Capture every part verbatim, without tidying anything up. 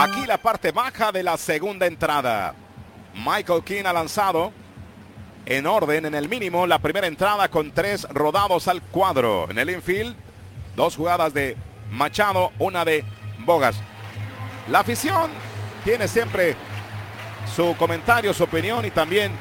Aquí la parte baja de la segunda entrada. Michael King ha lanzado en orden, en el mínimo, la primera entrada con tres rodados al cuadro. En el infield, dos jugadas de Machado, una de Bogas. La afición tiene siempre su comentario, su opinión y también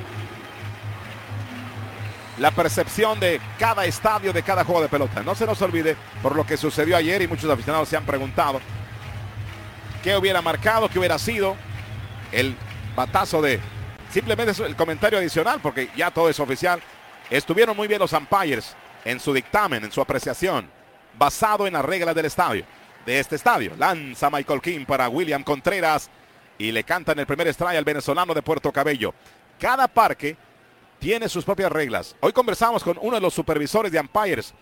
la percepción de cada estadio, de cada juego de pelota. No se nos olvide por lo que sucedió ayer y muchos aficionados se han preguntado qué hubiera marcado, qué hubiera sido el batazo de... Simplemente es el comentario adicional porque ya todo es oficial. Estuvieron muy bien los umpires en su dictamen, en su apreciación, basado en las reglas del estadio, de este estadio. Lanza Michael King para William Contreras y le cantan el primer strike al venezolano de Puerto Cabello. Cada parque tiene sus propias reglas. Hoy conversamos con uno de los supervisores de umpires,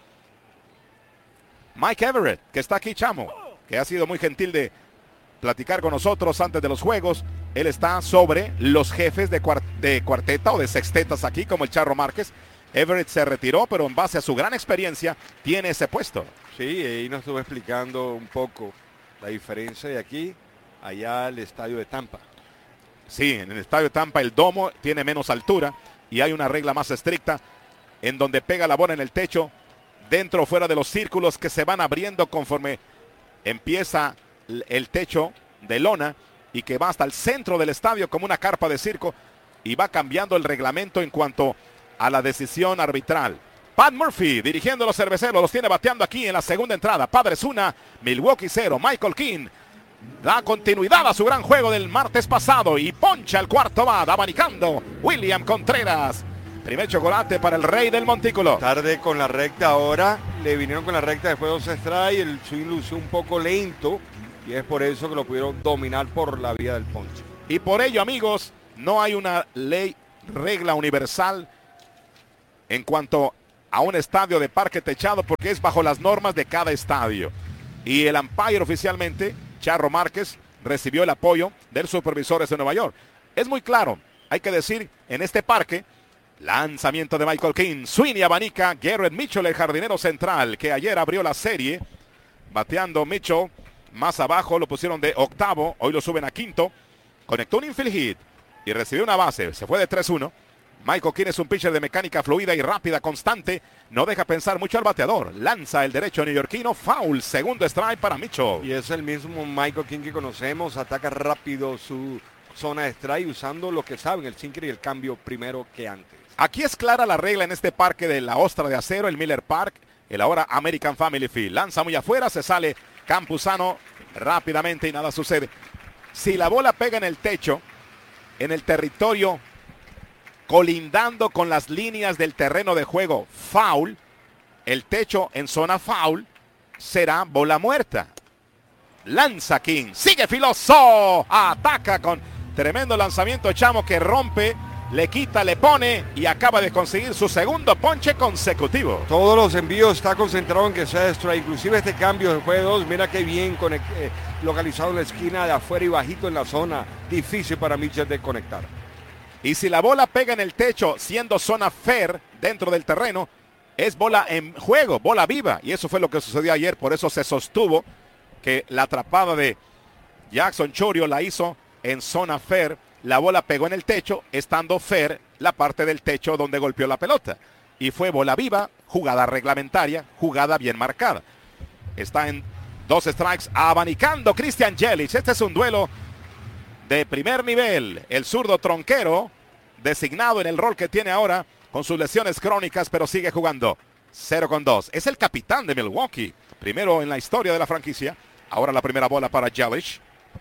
Mike Everett, que está aquí, chamo, que ha sido muy gentil de platicar con nosotros antes de los juegos. Él está sobre los jefes de, cuart de cuarteta o de sextetas aquí, como el Charro Márquez. Everett se retiró, pero en base a su gran experiencia tiene ese puesto. Sí, y nos estuvo explicando un poco la diferencia de aquí allá al estadio de Tampa. Sí, en el estadio de Tampa el domo tiene menos altura y hay una regla más estricta en donde pega la bola en el techo, dentro o fuera de los círculos que se van abriendo conforme empieza el techo de lona y que va hasta el centro del estadio como una carpa de circo y va cambiando el reglamento en cuanto a la decisión arbitral. Pat Murphy dirigiendo a los cerveceros, los tiene bateando aquí en la segunda entrada. Padres una, Milwaukee cero. Michael King da continuidad a su gran juego del martes pasado y poncha el cuarto bat, abanicando William Contreras. Primer chocolate para el rey del montículo. Tarde con la recta ahora, le vinieron con la recta después de dos strikes, el swing lució un poco lento y es por eso que lo pudieron dominar por la vía del ponche. Y por ello, amigos, no hay una ley, regla universal en cuanto a un estadio de parque techado porque es bajo las normas de cada estadio. Y el umpire oficialmente, Charro Márquez, recibió el apoyo del supervisores de Nueva York. Es muy claro, hay que decir, en este parque, lanzamiento de Michael King, swing y abanica Garrett Mitchell, el jardinero central, que ayer abrió la serie, bateando Mitchell. Más abajo lo pusieron de octavo, hoy lo suben a quinto. Conectó un infield hit y recibió una base, se fue de tres uno. Michael King es un pitcher de mecánica fluida y rápida, constante, no deja pensar mucho al bateador. Lanza el derecho neoyorquino, foul, segundo strike para Mitchell. Y es el mismo Michael King que conocemos, ataca rápido su zona de strike usando lo que saben, el sinker y el cambio primero que antes. Aquí es clara la regla en este parque de la Ostra de Acero, el Miller Park, el ahora American Family Field. Lanza muy afuera, se sale Campuzano rápidamente y nada sucede. Si la bola pega en el techo, en el territorio colindando con las líneas del terreno de juego, foul, el techo en zona foul, será bola muerta. Lanza King, sigue filoso, ataca con tremendo lanzamiento, chamo, que rompe, le quita, le pone y acaba de conseguir su segundo ponche consecutivo. Todos los envíos está concentrado en que sea strike, inclusive este cambio de juegos, mira qué bien conect, eh, localizado en la esquina de afuera y bajito en la zona, difícil para Mitchell de conectar. Y si la bola pega en el techo siendo zona fair dentro del terreno, es bola en juego, bola viva, y eso fue lo que sucedió ayer, por eso se sostuvo que la atrapada de Jackson Chourio la hizo en zona fair. La bola pegó en el techo, estando fair la parte del techo donde golpeó la pelota. Y fue bola viva, jugada reglamentaria, jugada bien marcada. Está en dos strikes, abanicando Christian Yelich. Este es un duelo de primer nivel. El zurdo tronquero, designado en el rol que tiene ahora, con sus lesiones crónicas, pero sigue jugando. cero con dos. Es el capitán de Milwaukee. Primero en la historia de la franquicia. Ahora la primera bola para Yelich.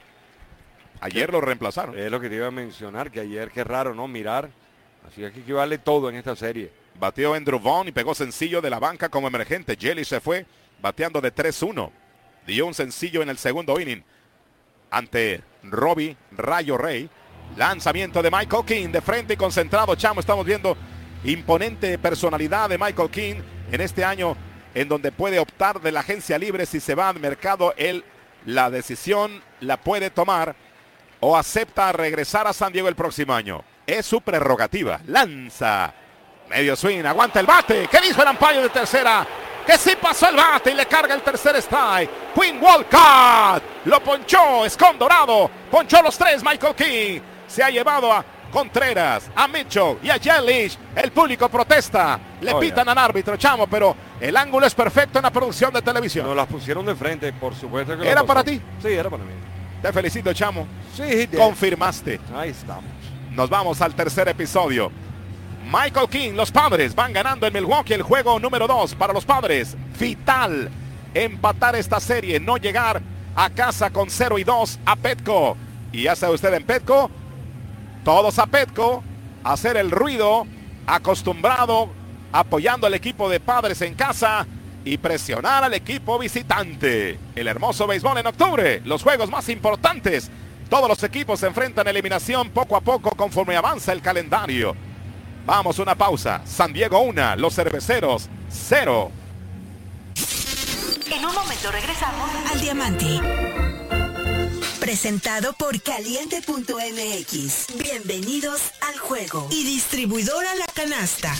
Ayer lo reemplazaron. Es lo que te iba a mencionar, que ayer, qué raro, ¿no? Mirar. Así que aquí vale todo en esta serie. Bateó Andrew Vaughn y pegó sencillo de la banca como emergente. Yelich se fue bateando de tres uno. Dio un sencillo en el segundo inning ante Robbie Rayo Rey. Lanzamiento de Michael King de frente y concentrado, chamo. Estamos viendo imponente personalidad de Michael King en este año en donde puede optar de la agencia libre si se va al mercado. Él la decisión la puede tomar o acepta regresar a San Diego el próximo año. Es su prerrogativa. Lanza. Medio swing. Aguanta el bate. ¿Qué dijo el umpire de tercera? que sí pasó el bate y le carga el tercer strike. Quinn Walcott lo ponchó, Escondorado ponchó los tres. Michael King se ha llevado a Contreras, a Mitchell y a Yelich. El público protesta, le oh, pitan yeah. al árbitro, chamo, pero el ángulo es perfecto en la producción de televisión. Nos las pusieron de frente, por supuesto que ¿Era para ti? Sí, era para mí. Te felicito, chamo. Sí, confirmaste. Ahí estamos. Nos vamos al tercer episodio. Michael King, los Padres van ganando en Milwaukee el juego número dos para los Padres. Vital empatar esta serie, no llegar a casa con cero y dos a Petco. Y ya sabe usted en Petco, todos a Petco, hacer el ruido acostumbrado, apoyando al equipo de Padres en casa y presionar al equipo visitante. El hermoso béisbol en octubre, los juegos más importantes. Todos los equipos se enfrentan a eliminación poco a poco conforme avanza el calendario. Vamos, una pausa. San Diego una, los Cerveceros cero. En un momento regresamos al Diamante. Presentado por Caliente punto M X. Bienvenidos al juego. Y distribuidora La Canasta.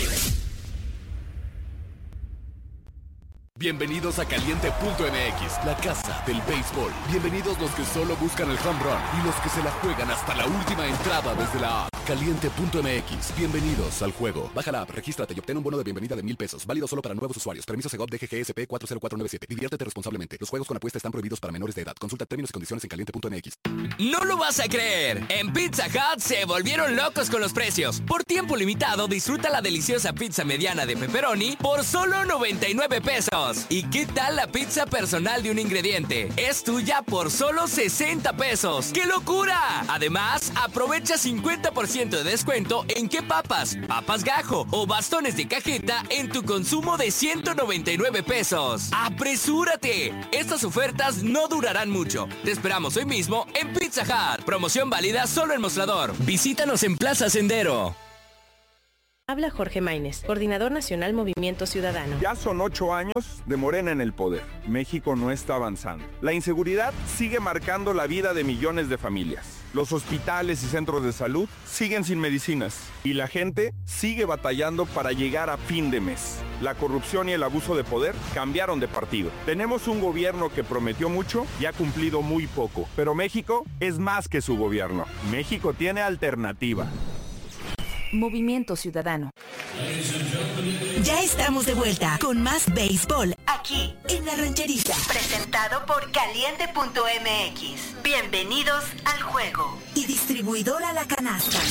Bienvenidos a Caliente punto M X, la casa del béisbol. Bienvenidos los que solo buscan el home run y los que se la juegan hasta la última entrada desde la app. Caliente punto M X, bienvenidos al juego. Baja la app, regístrate y obtén un bono de bienvenida de mil pesos. Válido solo para nuevos usuarios. Permiso Segov D G G S P cuatro cero cuatro nueve siete. Diviértete responsablemente. Los juegos con apuesta están prohibidos para menores de edad. Consulta términos y condiciones en Caliente punto M X. No lo vas a creer. En Pizza Hut se volvieron locos con los precios. Por tiempo limitado, disfruta la deliciosa pizza mediana de pepperoni por solo noventa y nueve pesos. ¿Y qué tal la pizza personal de un ingrediente? Es tuya por solo sesenta pesos. ¡Qué locura! Además, aprovecha cincuenta por ciento de descuento en qué papas, papas gajo o bastones de cajeta en tu consumo de ciento noventa y nueve pesos. ¡Apresúrate! Estas ofertas no durarán mucho. Te esperamos hoy mismo en Pizza Hut. Promoción válida solo en Mostrador. Visítanos en Plaza Sendero. Habla Jorge Maínez, coordinador nacional Movimiento Ciudadano. Ya son ocho años de Morena en el poder. México no está avanzando. La inseguridad sigue marcando la vida de millones de familias. Los hospitales y centros de salud siguen sin medicinas. Y la gente sigue batallando para llegar a fin de mes. La corrupción y el abuso de poder cambiaron de partido. Tenemos un gobierno que prometió mucho y ha cumplido muy poco. Pero México es más que su gobierno. México tiene alternativa. Movimiento Ciudadano. Ya estamos de vuelta con más béisbol aquí en La Rancherita. Presentado por Caliente punto M X. Bienvenidos al juego. Y distribuidora La Canasta.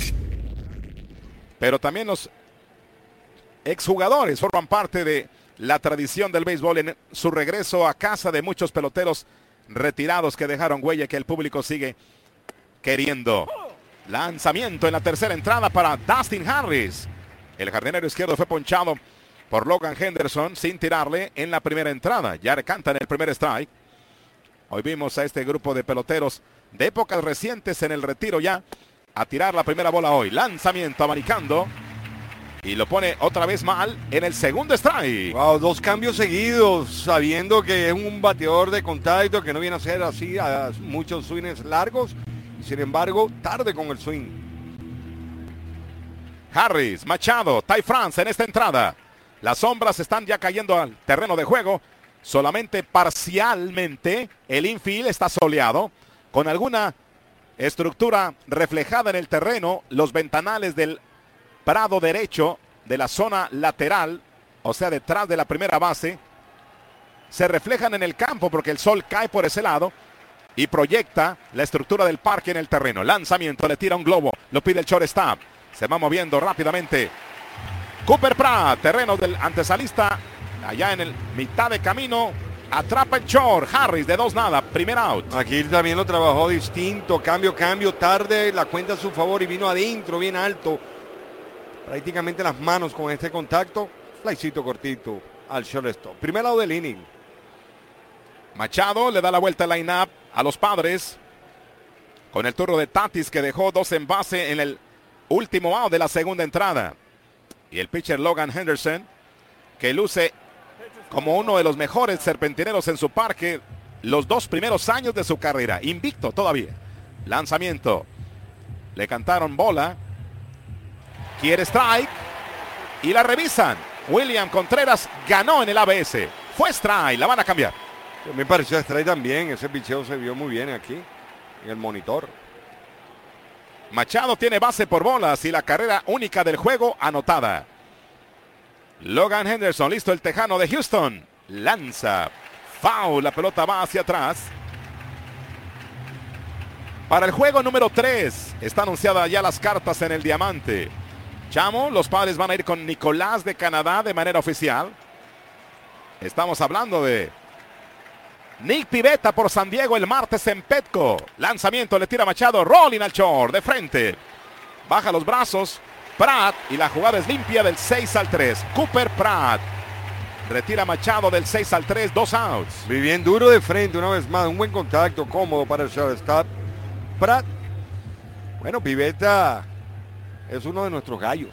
Pero también los exjugadores forman parte de la tradición del béisbol en su regreso a casa de muchos peloteros retirados que dejaron huella que el público sigue queriendo. Lanzamiento en la tercera entrada para Dustin Harris. El jardinero izquierdo fue ponchado por Logan Henderson sin tirarle en la primera entrada. Ya cantan el primer strike. Hoy vimos a este grupo de peloteros de épocas recientes en el retiro ya a tirar la primera bola hoy. Lanzamiento abanicando y lo pone otra vez mal en el segundo strike. Wow, dos cambios seguidos, sabiendo que es un bateador de contacto que no viene a ser así a muchos swings largos. Sin embargo, tarde con el swing. Harris, Machado, Ty France en esta entrada. Las sombras están ya cayendo al terreno de juego. Solamente parcialmente el infield está soleado. Con alguna estructura reflejada en el terreno. Los ventanales del prado derecho de la zona lateral, o sea, detrás de la primera base, se reflejan en el campo porque el sol cae por ese lado y proyecta la estructura del parque en el terreno. Lanzamiento, le tira un globo, lo pide el shortstop. Se va moviendo rápidamente Cooper Pratt, terreno del antesalista, allá en el mitad de camino. Atrapa el short, Harris de dos nada, primer out. Aquí también lo trabajó distinto, cambio, cambio, tarde, la cuenta a su favor y vino adentro, bien alto. Prácticamente las manos con este contacto. Flycito cortito al shortstop. Primer out del inning. Machado le da la vuelta al line-up a los Padres con el turno de Tatis, que dejó dos en base en el último out de la segunda entrada. Y el pitcher Logan Henderson, que luce como uno de los mejores serpentineros en su parque los dos primeros años de su carrera. Invicto todavía. Lanzamiento. Le cantaron bola. Quiere strike. Y la revisan. William Contreras ganó en el A B S. Fue strike, la van a cambiar. Me pareció strike también. Ese picheo se vio muy bien aquí en el monitor. Machado tiene base por bolas y la carrera única del juego anotada. Logan Henderson, listo el tejano de Houston. Lanza. Foul, la pelota va hacia atrás. Para el juego número tres, está anunciada ya las cartas en el diamante. Chamo, los padres van a ir con Nicolás de Canadá de manera oficial. Estamos hablando de Nick Pivetta por San Diego el martes en Petco. Lanzamiento, le tira Machado, rolling al short, de frente. Baja los brazos, Pratt, y la jugada es limpia del seis al tres. Cooper Pratt. Retira Machado del seis al tres, dos outs. Bien duro de frente una vez más, un buen contacto, cómodo para el shortstop. Pratt. Bueno, Pivetta es uno de nuestros gallos.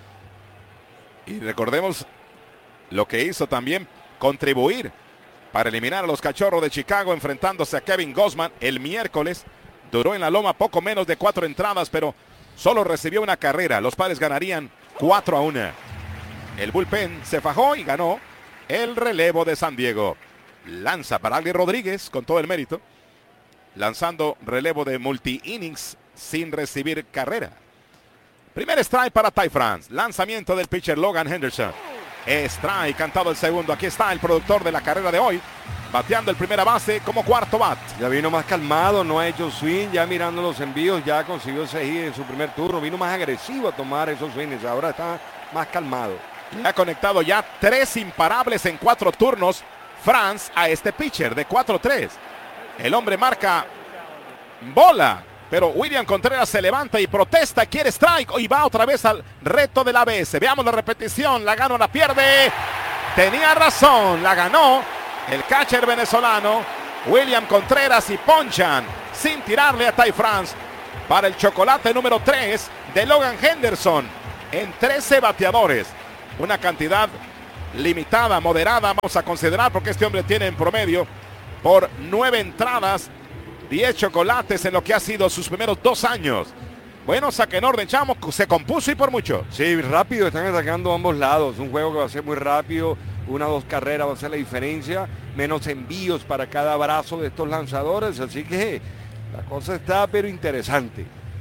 Y recordemos lo que hizo también, contribuir para eliminar a los Cachorros de Chicago enfrentándose a Kevin Gausman el miércoles. Duró en la loma poco menos de cuatro entradas, pero solo recibió una carrera. Los Padres ganarían cuatro a uno. El bullpen se fajó y ganó el relevo de San Diego. Lanza para Aldi Rodríguez con todo el mérito. Lanzando relevo de multi-innings sin recibir carrera. Primer strike para Ty France. Lanzamiento del pitcher Logan Henderson. Strike, cantado el segundo. Aquí está el productor de la carrera de hoy, bateando el primera base como cuarto bat. Ya vino más calmado, no ha hecho swing, ya mirando los envíos, ya consiguió ese hit en su primer turno. Vino más agresivo a tomar esos swings, ahora está más calmado. Ha conectado ya tres imparables en cuatro turnos France a este pitcher de cuatro tres. El hombre marca bola, pero William Contreras se levanta y protesta, quiere strike y va otra vez al reto del A B S. Veamos la repetición, la gana o la pierde. Tenía razón, la ganó el catcher venezolano William Contreras y ponchan sin tirarle a Ty France para el chocolate número tres de Logan Henderson en trece bateadores. Una cantidad limitada, moderada, vamos a considerar, porque este hombre tiene en promedio por nueve entradas, diez chocolates en lo que ha sido sus primeros dos años. Bueno, saque en orden, Chamo, se compuso y por mucho. Sí, rápido, están atacando a ambos lados. Un juego que va a ser muy rápido, una o dos carreras va a ser la diferencia, menos envíos para cada brazo de estos lanzadores, así que la cosa está pero interesante.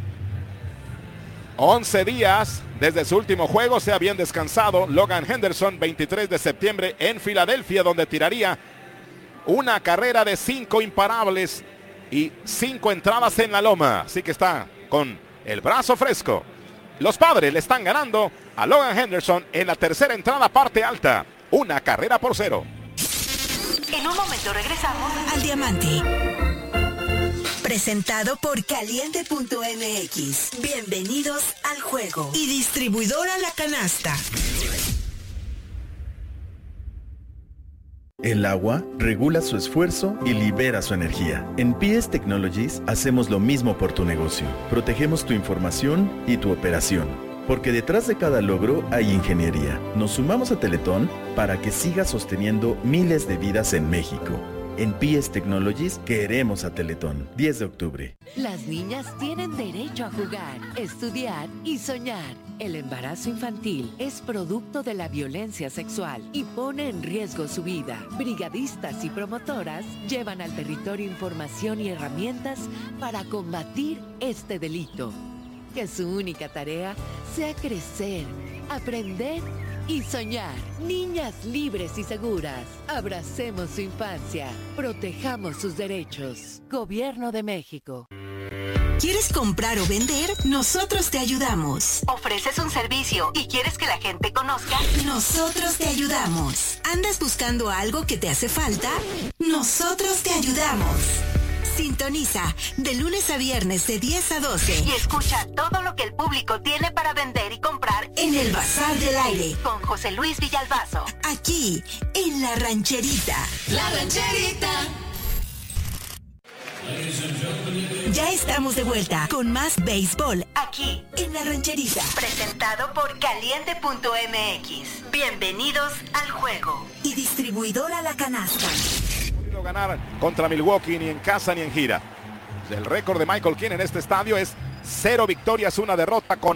once días desde su último juego, sea bien descansado Logan Henderson, veintitrés de septiembre en Filadelfia, donde tiraría una carrera de cinco imparables y cinco entradas en la loma. Así que está con el brazo fresco. Los Padres le están ganando a Logan Henderson en la tercera entrada, parte alta. Una carrera por cero. En un momento regresamos al Diamante. Presentado por Caliente punto M X. Bienvenidos al juego. Y distribuidora La Canasta. El agua regula su esfuerzo y libera su energía. En P S Technologies hacemos lo mismo por tu negocio. Protegemos tu información y tu operación. Porque detrás de cada logro hay ingeniería. Nos sumamos a Teletón para que siga sosteniendo miles de vidas en México. En P S Technologies queremos a Teletón. diez de octubre. Las niñas tienen derecho a jugar, estudiar y soñar. El embarazo infantil es producto de la violencia sexual y pone en riesgo su vida. Brigadistas y promotoras llevan al territorio información y herramientas para combatir este delito. Que su única tarea sea crecer, aprender y soñar. Niñas libres y seguras. Abracemos su infancia. Protejamos sus derechos. Gobierno de México. ¿Quieres comprar o vender? Nosotros te ayudamos. ¿Ofreces un servicio y quieres que la gente conozca? Nosotros te ayudamos. ¿Andas buscando algo que te hace falta? Nosotros te ayudamos. Sintoniza de lunes a viernes de diez a doce. Y escucha todo lo que el público tiene para vender y comprar en el Bazar del Aire. Con José Luis Villalbazo. Aquí, en La Rancherita. La Rancherita. Ya estamos de vuelta con más béisbol. Aquí, en La Rancherita. Presentado por Caliente punto M X. Bienvenidos al juego. Y distribuidora La Canasta. Ganar contra Milwaukee ni en casa ni en gira. El récord de Michael King en este estadio es cero victorias, una derrota con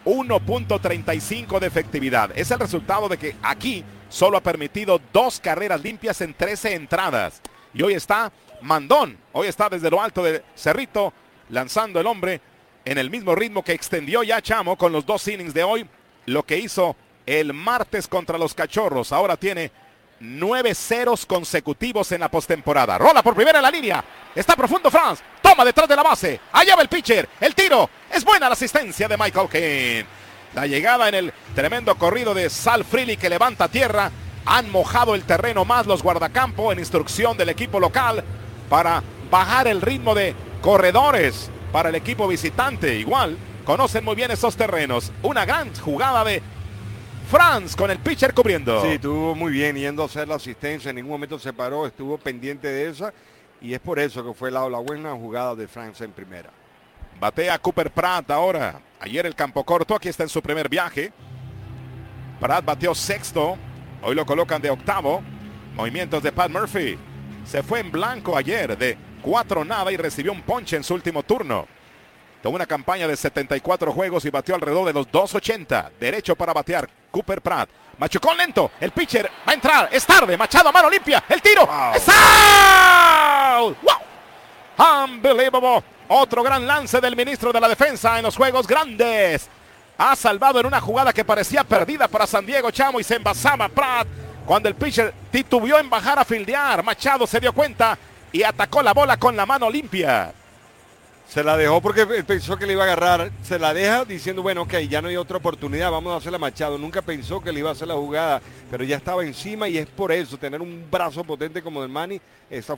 uno punto treinta y cinco de efectividad. Es el resultado de que aquí solo ha permitido dos carreras limpias en trece entradas. Y hoy está mandón, hoy está desde lo alto del cerrito, lanzando el hombre en el mismo ritmo que extendió ya Chamo con los dos innings de hoy, lo que hizo el martes contra los Cachorros. Ahora tiene nueve ceros consecutivos en la postemporada. Rola por primera en la línea. Está profundo Franz. Toma detrás de la base. Allá va el pitcher. El tiro. Es buena la asistencia de Michael King. La llegada en el tremendo corrido de Sal Freely que levanta tierra. Han mojado el terreno más los guardacampo en instrucción del equipo local para bajar el ritmo de corredores para el equipo visitante. Igual conocen muy bien esos terrenos. Una gran jugada de Franz con el pitcher cubriendo. Sí, estuvo muy bien yendo a hacer la asistencia. En ningún momento se paró, estuvo pendiente de esa. Y es por eso que fue la, la buena jugada de Franz en primera. Batea Cooper Pratt ahora. Ayer el campo corto, aquí está en su primer viaje. Pratt bateó sexto. Hoy lo colocan de octavo. Movimientos de Pat Murphy. Se fue en blanco ayer de cuatro nada y recibió un ponche en su último turno. Tuvo una campaña de setenta y cuatro juegos y batió alrededor de los dos ochenta. Derecho para batear Cooper Pratt. Machucón lento. El pitcher va a entrar. Es tarde. Machado a mano limpia. El tiro. Wow. ¡Es out! ¡Wow! Unbelievable. Otro gran lance del ministro de la defensa en los juegos grandes. Ha salvado en una jugada que parecía perdida para San Diego, Chamo, y se envasaba Pratt cuando el pitcher titubeó en bajar a fildear. Machado se dio cuenta y atacó la bola con la mano limpia. Se la dejó porque pensó que le iba a agarrar. Se la deja diciendo, bueno, ok, ya no hay otra oportunidad, vamos a hacerle a Machado. Nunca pensó que le iba a hacer la jugada, pero ya estaba encima y es por eso, tener un brazo potente como del Manny, esa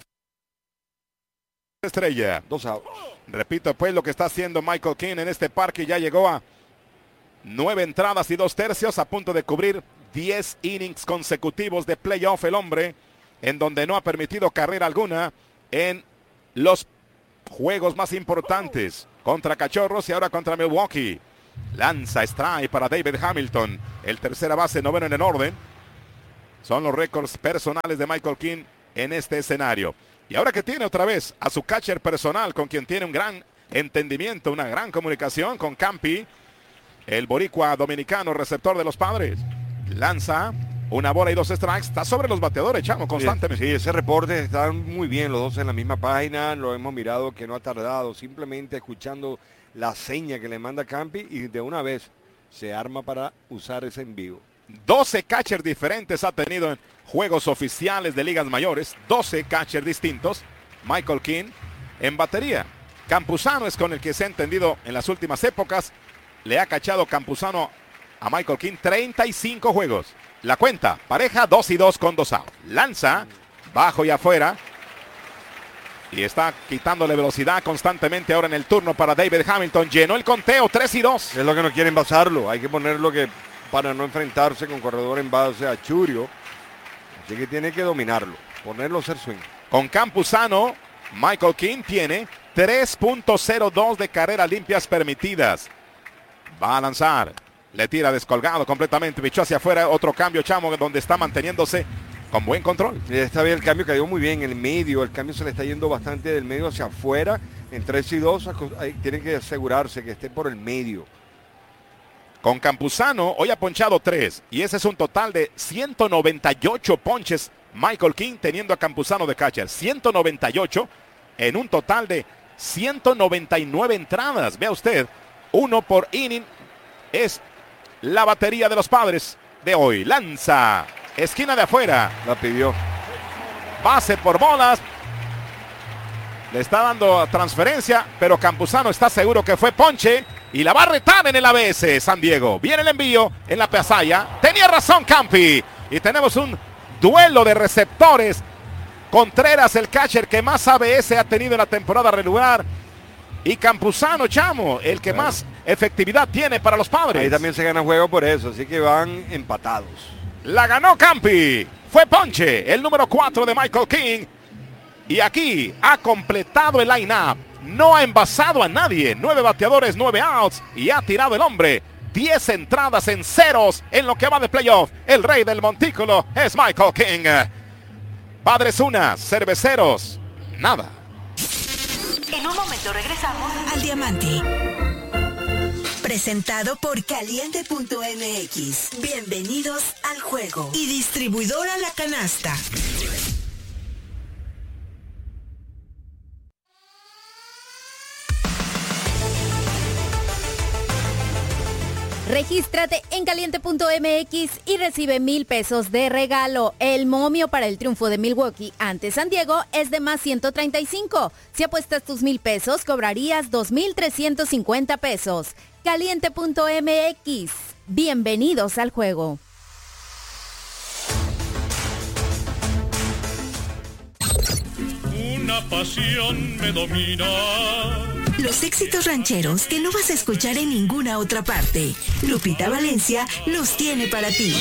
estrella. Dos outs. Repito, pues, lo que está haciendo Michael King en este parque. Ya llegó a nueve entradas y dos tercios, a punto de cubrir diez innings consecutivos de playoff el hombre, en donde no ha permitido carrera alguna en los juegos más importantes, contra Cachorros y ahora contra Milwaukee. Lanza strike para David Hamilton, el tercera base, noveno en el orden. Son los récords personales de Michael King en este escenario. Y ahora que tiene otra vez a su catcher personal, con quien tiene un gran entendimiento, una gran comunicación con Campi, el boricua dominicano, receptor de los Padres. Lanza una bola y dos strikes. Está sobre los bateadores, Chamo, constantemente. Sí, ese reporte está muy bien, los dos en la misma página. Lo hemos mirado que no ha tardado, simplemente escuchando la seña que le manda Campi y de una vez se arma para usar ese en vivo. doce catchers diferentes ha tenido en juegos oficiales de ligas mayores. doce catchers distintos. Michael King en batería. Campuzano es con el que se ha entendido en las últimas épocas. Le ha cachado Campuzano a Michael King treinta y cinco juegos. La cuenta, pareja dos y dos con dos outs. Lanza, bajo y afuera. Y está quitándole velocidad constantemente ahora en el turno para David Hamilton. Llenó el conteo, tres y dos. Es lo que no quieren basarlo. Hay que ponerlo que para no enfrentarse con corredor en base a Churio. Así que tiene que dominarlo, ponerlo a hacer swing. Con Campuzano, Michael King tiene tres punto cero dos de carreras limpias permitidas. Va a lanzar. Le tira descolgado completamente. Pichó hacia afuera. Otro cambio, Chamo, donde está manteniéndose con buen control. Y está bien, el cambio cayó muy bien en el medio. El cambio se le está yendo bastante del medio hacia afuera. En tres y dos tienen que asegurarse que esté por el medio. Con Campuzano, hoy ha ponchado tres. Y ese es un total de ciento noventa y ocho ponches. Michael King teniendo a Campuzano de catcher. ciento noventa y ocho en un total de ciento noventa y nueve entradas. Vea usted, uno por inning es la batería de los Padres de hoy. Lanza, esquina de afuera. La pidió. Base por bolas. Le está dando transferencia, pero Campuzano está seguro que fue ponche y la va a retar en el A B S. San Diego. Viene el envío en la pasalla. Tenía razón Campi. Y tenemos un duelo de receptores. Contreras, el catcher que más A B S ha tenido en la temporada regular. Y Campuzano, Chamo, el que claro. más efectividad tiene para los Padres. Ahí también se gana juego por eso, así que van empatados. La ganó Campi. Fue ponche, el número cuatro de Michael King. Y aquí ha completado el line-up. No ha envasado a nadie. Nueve bateadores, nueve outs. Y ha tirado el hombre. Diez entradas en ceros en lo que va de playoff. El rey del montículo es Michael King. Padres una, cerveceros nada. En un momento regresamos al Diamante. Presentado por Caliente punto M X. Bienvenidos al juego. Y distribuidora La Canasta. Regístrate en Caliente punto M X y recibe mil pesos de regalo. El momio para el triunfo de Milwaukee ante San Diego es de más ciento treinta y cinco. Si apuestas tus mil pesos, cobrarías dos mil trescientos cincuenta pesos. Caliente punto M X. Bienvenidos al juego. Una pasión me domina. Los éxitos rancheros que no vas a escuchar en ninguna otra parte. Lupita Valencia los tiene para ti.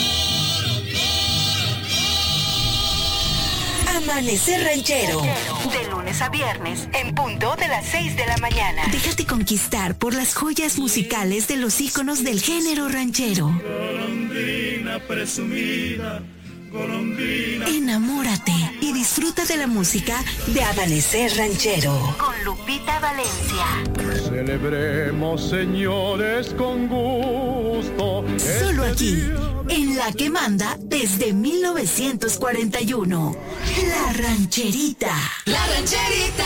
Amanecer Ranchero. De lunes a viernes, en punto de las seis de la mañana. Déjate conquistar por las joyas musicales de los íconos del género ranchero. Golondrina presumida. Golondrina. Enamórate y disfruta de la música de Amanecer Ranchero. Con Lupita Valencia. Celebremos, señores, con gusto. Solo aquí, en la que manda desde mil novecientos cuarenta y uno. La Rancherita. La Rancherita.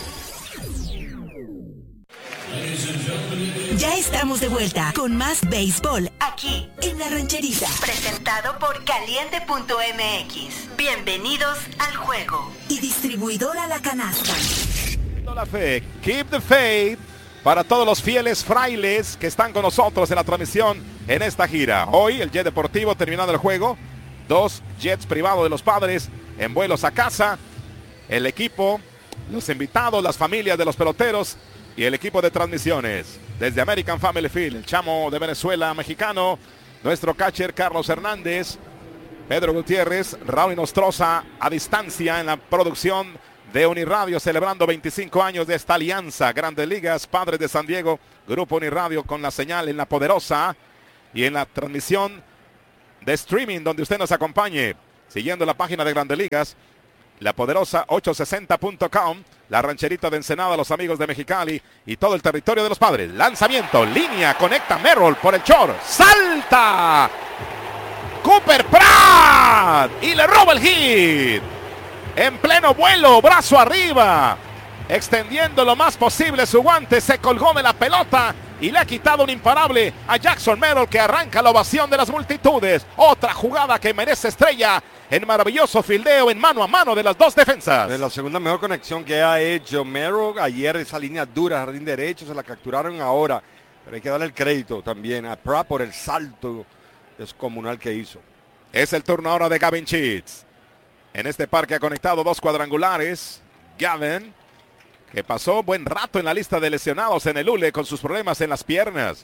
Ya estamos de vuelta con más béisbol aquí en La Rancherita. Presentado por Caliente punto M X. Bienvenidos al juego. Y distribuidora La Canasta. La fe, keep the faith para todos los fieles frailes que están con nosotros en la transmisión en esta gira. Hoy el jet deportivo terminando el juego. Dos jets privados de los Padres en vuelos a casa. El equipo, los invitados, las familias de los peloteros y el equipo de transmisiones. Desde American Family Field, el chamo de Venezuela, mexicano, nuestro catcher Carlos Hernández, Pedro Gutiérrez, Raúl Nostroza a distancia en la producción de Uniradio, celebrando veinticinco años de esta alianza. Grandes Ligas, Padres de San Diego, Grupo Uniradio con la señal en la poderosa y en la transmisión de streaming donde usted nos acompañe, siguiendo la página de Grandes Ligas, la poderosa ochocientos sesenta punto com, la rancherita de Ensenada, los amigos de Mexicali y todo el territorio de los Padres. Lanzamiento, línea, conecta Merrill por el short, salta Cooper Pratt y le roba el hit. En pleno vuelo, brazo arriba, extendiendo lo más posible su guante, se colgó de la pelota y le ha quitado un imparable a Jackson Merrill, que arranca la ovación de las multitudes. Otra jugada que merece estrella en maravilloso fildeo en mano a mano de las dos defensas. Es la segunda mejor conexión que ha hecho Merrill. Ayer esa línea dura, jardín derecho, se la capturaron ahora. Pero hay que darle el crédito también a Pratt por el salto descomunal que hizo. Es el turno ahora de Gavin Sheets. En este parque ha conectado dos cuadrangulares. Gavin, que pasó buen rato en la lista de lesionados en el U L E con sus problemas en las piernas.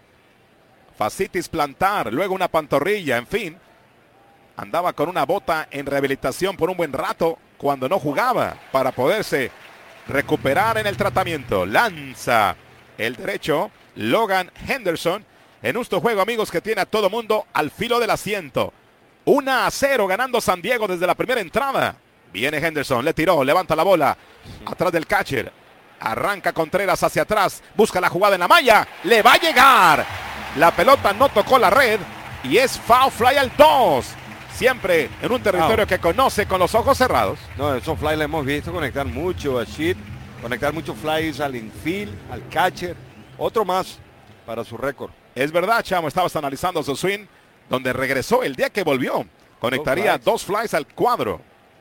Fascitis plantar, luego una pantorrilla, en fin. Andaba con una bota en rehabilitación por un buen rato cuando no jugaba para poderse recuperar en el tratamiento. Lanza el derecho Logan Henderson en un juego, amigos, que tiene a todo mundo al filo del asiento. uno a cero ganando San Diego desde la primera entrada. Viene Henderson, le tiró, levanta la bola atrás del catcher. Arranca Contreras hacia atrás, busca la jugada en la malla, le va a llegar. La pelota no tocó la red y es foul fly al dos. Siempre en un territorio oh. que conoce con los ojos cerrados. No, esos fly le hemos visto conectar mucho a Sheet, conectar muchos flies al infield, al catcher. Otro más para su récord. Es verdad, chamo, estabas analizando su swing, donde regresó el día que volvió. Conectaría dos flies, dos flies al cuadro.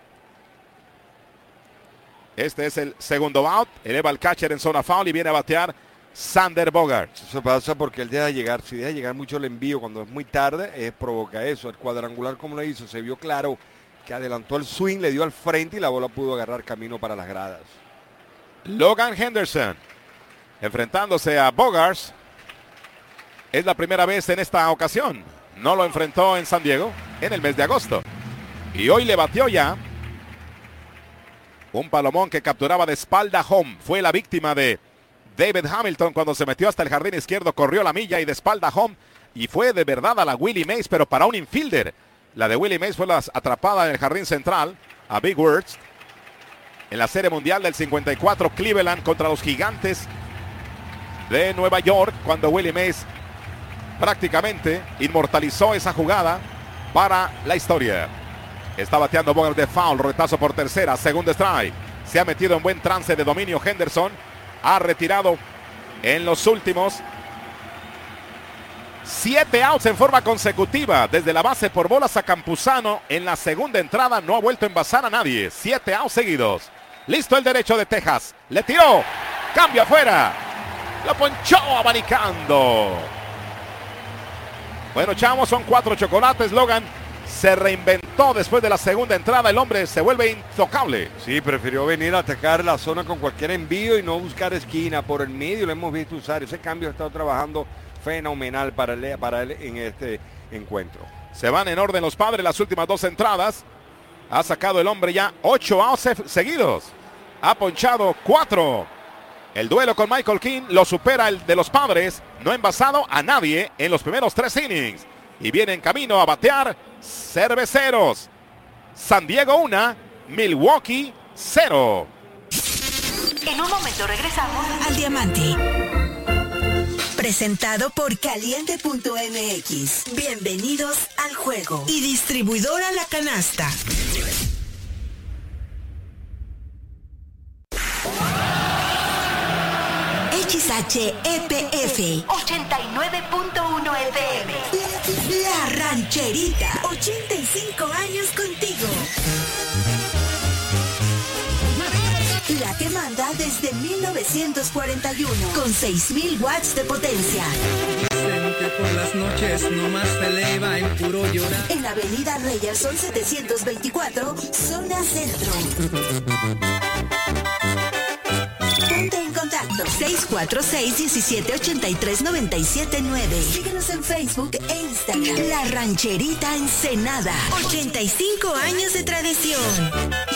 Este es el segundo out. Eleva el catcher en zona foul y viene a batear Xander Bogaerts. Eso pasa porque él deja llegar, si deja llegar mucho el envío cuando es muy tarde, eh, provoca eso. El cuadrangular, como le hizo, se vio claro que adelantó el swing, le dio al frente y la bola pudo agarrar camino para las gradas. Logan Henderson enfrentándose a Bogaerts. Es la primera vez en esta ocasión. No lo enfrentó en San Diego en el mes de agosto. Y hoy le batió ya. Un palomón que capturaba de espalda home. Fue la víctima de David Hamilton cuando se metió hasta el jardín izquierdo. Corrió la milla y de espalda home. Y fue de verdad a la Willie Mays, pero para un infielder. La de Willie Mays fue la atrapada en el jardín central a Big Words. En la Serie Mundial del cincuenta y cuatro, Cleveland contra los Gigantes de Nueva York, cuando Willie Mays prácticamente inmortalizó esa jugada para la historia. Está bateando Bogart de foul, retazo por tercera, segundo strike. Se ha metido en buen trance de dominio Henderson. Ha retirado en los últimos siete outs en forma consecutiva. Desde la base por bolas a Campuzano en la segunda entrada. No ha vuelto a envasar a nadie. Siete outs seguidos. Listo el derecho de Texas. Le tiró. Cambio afuera. Lo ponchó abanicando. Bueno, chavos, son cuatro chocolates. Logan se reinventó después de la segunda entrada. El hombre se vuelve intocable. Sí, prefirió venir a atacar la zona con cualquier envío y no buscar esquina. Por el medio lo hemos visto usar. Ese cambio ha estado trabajando fenomenal para él, para él en este encuentro. Se van en orden los Padres las últimas dos entradas. Ha sacado el hombre ya ocho outs seguidos. Ha ponchado cuatro. El duelo con Michael King lo supera el de los Padres. No ha envasado a nadie en los primeros tres innings. Y viene en camino a batear Cerveceros. San Diego una, Milwaukee cero. En un momento regresamos al Diamante. Presentado por Caliente punto M X. Bienvenidos al juego. Y distribuidora La Canasta. X H E P F ochenta y nueve punto uno F M. La Rancherita. ochenta y cinco años contigo. La que manda desde mil novecientos cuarenta y uno con seis mil watts de potencia. Dicen que por las noches nomás se eleva en puro llorar. En la avenida Reyerson setecientos veinticuatro, zona centro. Ponte en contacto seis cuatro seis, diecisiete ochenta y tres, noventa y siete nueve. Síguenos en Facebook e Instagram. La Rancherita Ensenada. ochenta y cinco años de tradición.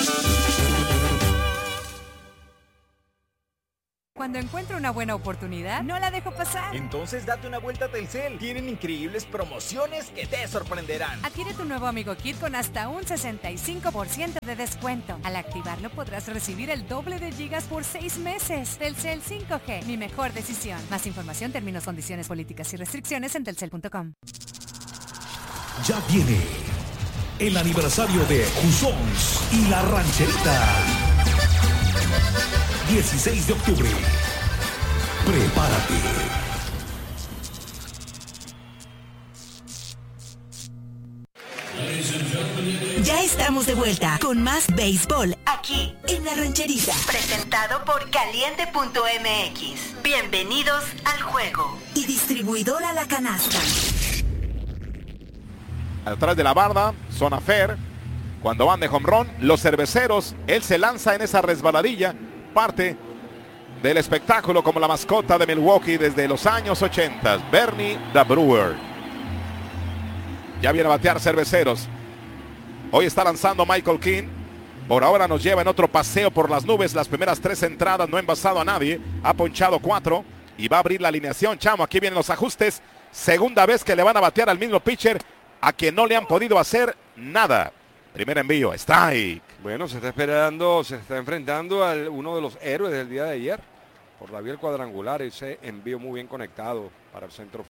Cuando encuentro una buena oportunidad, no la dejo pasar. Entonces date una vuelta a Telcel. Tienen increíbles promociones que te sorprenderán. Adquiere tu nuevo Amigo Kit con hasta un sesenta y cinco por ciento de descuento. Al activarlo podrás recibir el doble de gigas por seis meses. Telcel cinco G, mi mejor decisión. Más información, términos, condiciones, políticas y restricciones en telcel punto com. Ya viene el aniversario de Jusons y La Rancherita. dieciséis de octubre. Prepárate. Ya estamos de vuelta con más béisbol aquí en La Rancherita. Presentado por Caliente punto M X. Bienvenidos al juego. Y distribuidora La Canasta. Atrás de la barda, zona fair. Cuando van de home run, los Cerveceros, él se lanza en esa resbaladilla. Parte del espectáculo como la mascota de Milwaukee desde los años ochenta. Bernie the Brewer. Ya viene a batear Cerveceros. Hoy está lanzando Michael King. Por ahora nos lleva en otro paseo por las nubes. Las primeras tres entradas no ha envasado a nadie. Ha ponchado cuatro. Y va a abrir la alineación, chamo. Aquí vienen los ajustes. Segunda vez que le van a batear al mismo pitcher a quien no le han podido hacer nada. Primer envío, strike. Bueno, se está esperando, se está enfrentando a uno de los héroes del día de ayer. Por la vía del cuadrangular, ese envío muy bien conectado para el centro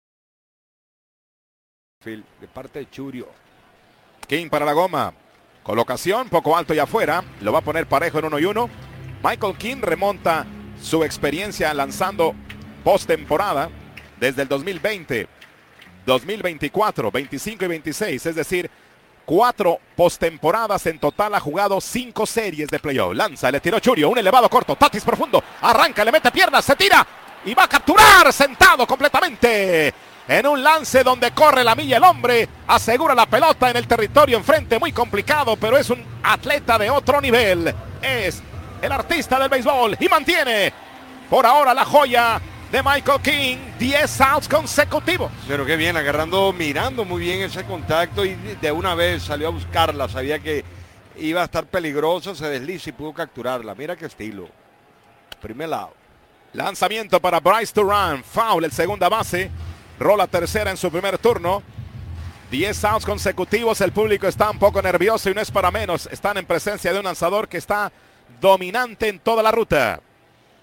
field de parte de Churio. King para la goma. Colocación, poco alto y afuera. Lo va a poner parejo en uno y uno. Michael King remonta su experiencia lanzando postemporada desde el dos mil veinte, dos mil veinticuatro, veinticinco y veintiséis. Es decir, cuatro postemporadas en total. Ha jugado cinco series de playoff. Lanza, le tiró Churio, un elevado corto, Tatis profundo, arranca, le mete piernas, se tira y va a capturar sentado completamente. En un lance donde corre la milla el hombre, asegura la pelota en el territorio enfrente, muy complicado, pero es un atleta de otro nivel. Es el artista del béisbol y mantiene por ahora la joya de Michael King, diez outs consecutivos. Pero qué bien, agarrando, mirando muy bien ese contacto y de una vez salió a buscarla. Sabía que iba a estar peligroso, se desliza y pudo capturarla. Mira qué estilo. Primer lado. Lanzamiento para Bryce Turan, foul el segunda base. Rola tercera en su primer turno. diez outs consecutivos. El público está un poco nervioso y no es para menos. Están en presencia de un lanzador que está dominante en toda la ruta.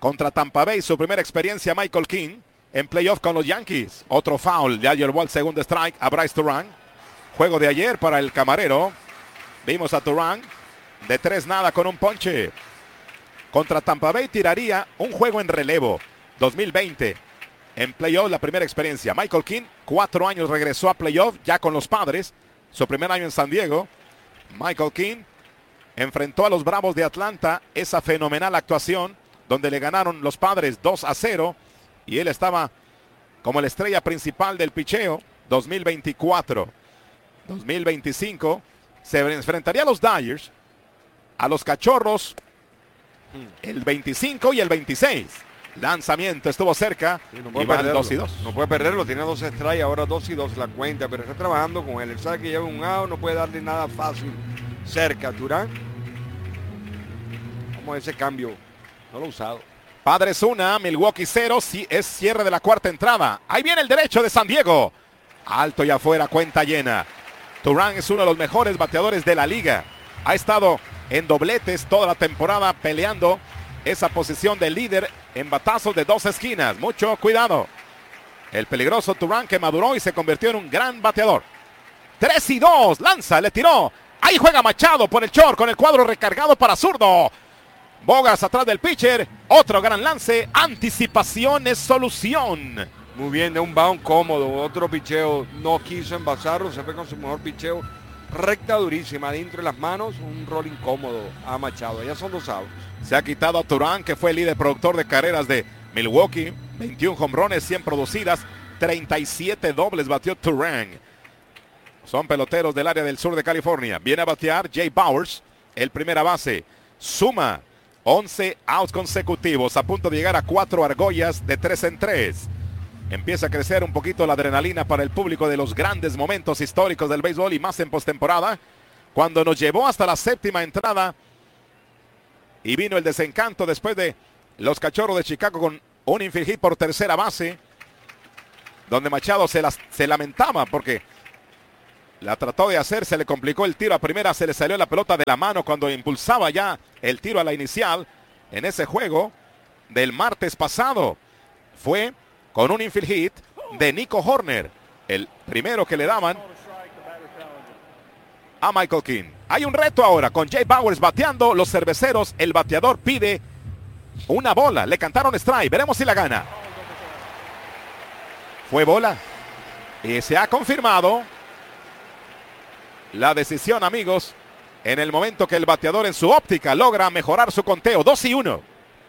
contra Tampa Bay, su primera experiencia Michael King en playoff con los Yankees. Otro foul, ya llevó el segundo strike a Bryce Turang. Juego de ayer para el camarero. Vimos a Turang de tres nada con un ponche. Contra Tampa Bay tiraría un juego en relevo. dos mil veinte. En playoff la primera experiencia. Michael King, cuatro años regresó a playoff ya con los Padres. Su primer año en San Diego. Michael King enfrentó a los Bravos de Atlanta. Esa fenomenal actuación donde le ganaron los Padres dos a cero. Y él estaba como la estrella principal del picheo. dos mil veinticuatro. dos mil veinticinco. Se enfrentaría a los Dodgers, a los Cachorros, el veinticinco y el veintiséis. Lanzamiento estuvo cerca. Sí, no y puede van perderlo. dos y dos. No puede perderlo, tiene dos strikes, ahora dos y dos la cuenta, pero está trabajando con él. Él sabe que lleva un out, no puede darle nada fácil cerca. Turán, vamos a ese cambio, no lo ha usado. Padres una, Milwaukee cero, sí, es cierre de la cuarta entrada. Ahí viene el derecho de San Diego. Alto y afuera, cuenta llena. Turang es uno de los mejores bateadores de la liga. Ha estado en dobletes toda la temporada peleando esa posición de líder en batazos de dos esquinas. Mucho cuidado. El peligroso Turang que maduró y se convirtió en un gran bateador. tres y dos, lanza, le tiró. Ahí juega Machado por el short con el cuadro recargado para zurdo. Bogas atrás del pitcher. Otro gran lance. Anticipación es solución. Muy bien, de un bound cómodo. Otro picheo no quiso envasarlo. Se fue con su mejor picheo. Recta durísima. Adentro de las manos. Un rol incómodo a Machado. Ya son dos outs. Se ha quitado a Turang, que fue el líder productor de carreras de Milwaukee. veintiún jonrones, cien producidas. treinta y siete dobles batió Turang. Son peloteros del área del sur de California. Viene a batear Jay Bowers, el primera base. Suma once outs consecutivos. A punto de llegar a cuatro argollas de tres en tres. Empieza a crecer un poquito la adrenalina para el público de los grandes momentos históricos del béisbol y más en postemporada, cuando nos llevó hasta la séptima entrada y vino el desencanto después de los Cachorros de Chicago con un infield hit por tercera base, donde Machado se, las, se lamentaba porque la trató de hacer, se le complicó el tiro a primera, se le salió la pelota de la mano cuando impulsaba ya el tiro a la inicial en ese juego del martes pasado. Fue con un infield hit de Nico Horner, el primero que le daban a Michael King. Hay un reto ahora con Jay Bowers bateando. Los cerveceros, el bateador pide una bola. Le cantaron strike, veremos si la gana. Fue bola. Y se ha confirmado la decisión, amigos, en el momento que el bateador en su óptica logra mejorar su conteo. dos y uno.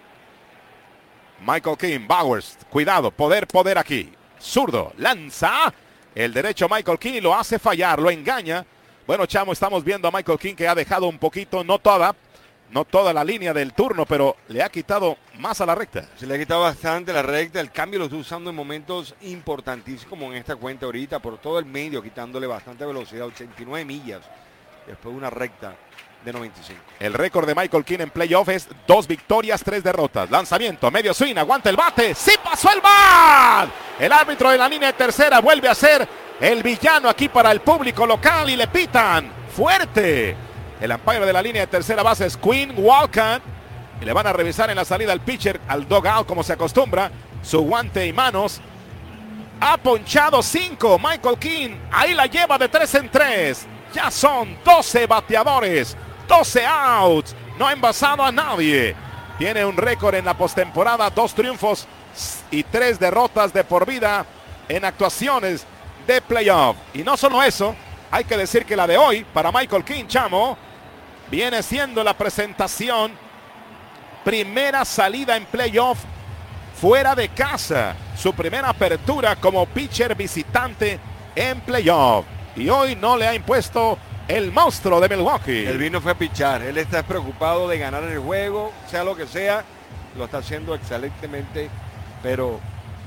Michael King, Bowers, cuidado, poder, poder aquí. Zurdo, lanza. El derecho Michael King lo hace fallar, lo engaña. Bueno, chamo, estamos viendo a Michael King que ha dejado un poquito, no toda, no toda la línea del turno, pero le ha quitado más a la recta. Se le ha quitado bastante la recta. El cambio lo está usando en momentos importantísimos, como en esta cuenta ahorita, por todo el medio, quitándole bastante velocidad, ochenta y nueve millas, después de una recta de noventa y cinco. El récord de Michael King en playoff es dos victorias, tres derrotas. Lanzamiento, medio swing, aguanta el bate. ¡Sí pasó el bat! El árbitro de la línea de tercera vuelve a ser el villano aquí para el público local y le pitan fuerte. El umpire de la línea de tercera base es Quinn Walker. Y le van a revisar en la salida al pitcher, al dugout como se acostumbra. Su guante y manos. Ha ponchado cinco Michael King. Ahí la lleva de tres en tres. Ya son doce bateadores. doce outs. No ha envasado a nadie. Tiene un récord en la postemporada. Dos triunfos y tres derrotas de por vida en actuaciones de playoff. Y no solo eso, hay que decir que la de hoy para Michael King, chamo, viene siendo la presentación, primera salida en playoff fuera de casa, su primera apertura como pitcher visitante en playoff. Y hoy no le ha impuesto el monstruo de Milwaukee. El vino fue a pichar. Él está preocupado de ganar el juego, sea lo que sea. Lo está haciendo excelentemente, pero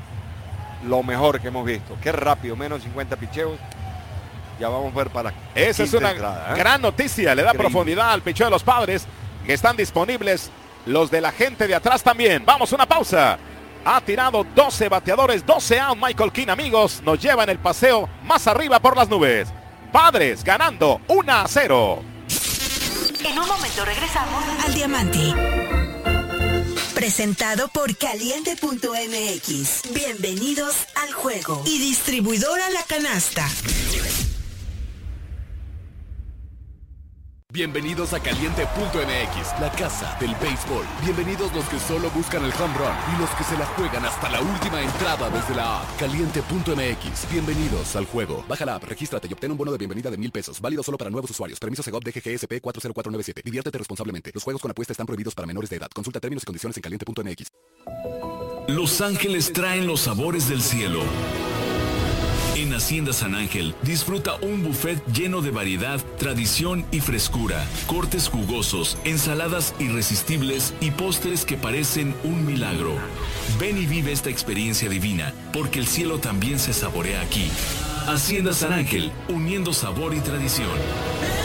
lo mejor que hemos visto. Qué rápido, menos cincuenta picheos. Ya vamos a ver para esa es una entrada, ¿eh? gran noticia. Le da Increíble. Profundidad al picheo de los Padres, que están disponibles los de la gente de atrás también. Vamos a una pausa. Ha tirado doce bateadores, doce out Michael King, amigos. Nos lleva en el paseo más arriba por las nubes. Padres ganando uno a cero. En un momento regresamos al Diamante. Presentado por Caliente punto M X. Bienvenidos al juego. Y distribuidora La Canasta. Bienvenidos a Caliente punto M X, la casa del béisbol. Bienvenidos los que solo buscan el home run y los que se la juegan hasta la última entrada desde la app. Caliente punto M X, bienvenidos al juego. Baja la app, regístrate y obtén un bono de bienvenida de mil pesos. Válido solo para nuevos usuarios. Permiso Segov D G G S P cuatro cero cuatro nueve siete. Diviértete responsablemente. Los juegos con apuesta están prohibidos para menores de edad. Consulta términos y condiciones en Caliente punto M X. Los ángeles traen los sabores del cielo. En Hacienda San Ángel, disfruta un buffet lleno de variedad, tradición y frescura, cortes jugosos, ensaladas irresistibles y postres que parecen un milagro. Ven y vive esta experiencia divina, porque el cielo también se saborea aquí. Hacienda San Ángel, uniendo sabor y tradición.